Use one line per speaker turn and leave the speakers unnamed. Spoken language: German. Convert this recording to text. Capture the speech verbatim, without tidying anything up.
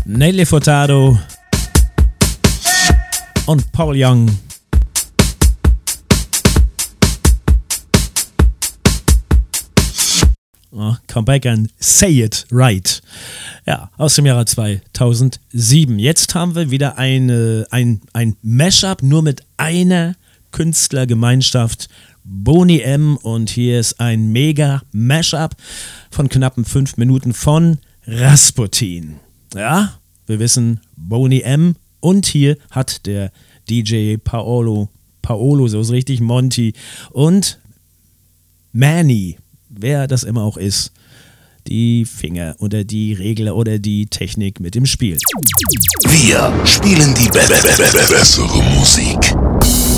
Nelly Furtado und Paul Young. Oh, come back and say it right. Ja, aus dem Jahre zweitausendsieben. Jetzt haben wir wieder eine, ein, ein Mashup nur mit einer Künstlergemeinschaft, Boney M. Und hier ist ein mega Mashup von knappen fünf Minuten von Rasputin. Ja, wir wissen Boney M. Und hier hat der D J Paolo, Paolo, so ist richtig, Monty und Manny, wer das immer auch ist, die Finger oder die Regler oder die Technik mit dem Spiel.
Wir spielen die be- be- be- be- bessere Musik.